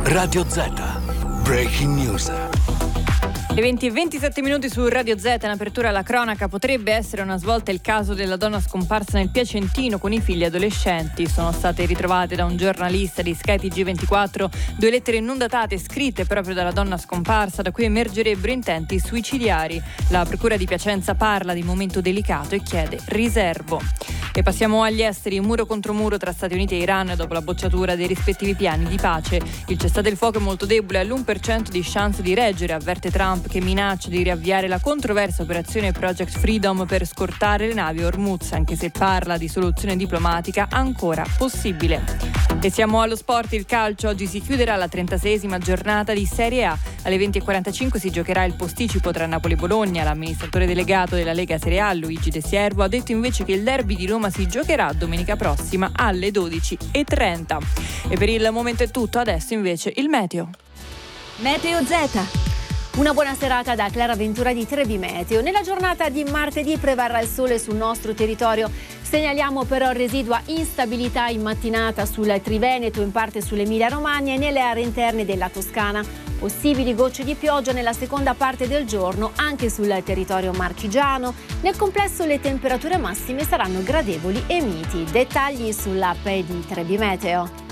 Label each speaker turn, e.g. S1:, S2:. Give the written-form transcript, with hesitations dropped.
S1: Radio Z. Breaking News.
S2: Le 20:27 su Radio Z, in apertura alla cronaca. Potrebbe essere una svolta il caso della donna scomparsa nel Piacentino con i figli adolescenti. Sono state ritrovate da un giornalista di Sky TG24 due lettere non datate scritte proprio dalla donna scomparsa, da cui emergerebbero intenti suicidiari. La procura di Piacenza parla di momento delicato e chiede riservo. E passiamo agli esteri. Muro contro muro tra Stati Uniti e Iran dopo la bocciatura dei rispettivi piani di pace. Il cessate il fuoco è molto debole, all'1% di chance di reggere, avverte Trump, che minaccia di riavviare la controversa operazione Project Freedom per scortare le navi Hormuz, anche se parla di soluzione diplomatica ancora possibile. E siamo allo sport, il calcio. Oggi si chiuderà la 36esima giornata di Serie A. Alle 20:45 si giocherà il posticipo tra Napoli e Bologna. L'amministratore delegato della Lega Serie A, Luigi De Siervo, ha detto invece che il derby di Roma si giocherà domenica prossima alle 12:30. E per il momento è tutto, adesso invece il meteo.
S3: Meteo Z. Una buona serata da Clara Ventura di Trebi Meteo. Nella giornata di martedì prevarrà il sole sul nostro territorio. Segnaliamo però residua instabilità in mattinata sul Triveneto, in parte sull'Emilia Romagna e nelle aree interne della Toscana. Possibili gocce di pioggia nella seconda parte del giorno anche sul territorio marchigiano. Nel complesso le temperature massime saranno gradevoli e miti. Dettagli sull'app di Trebi Meteo.